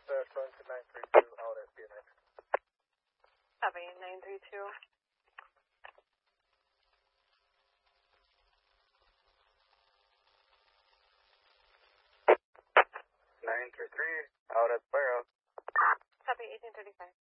going to 932 out at PNX. Copy, 932. 933 out at Barrow. Copy, 1835.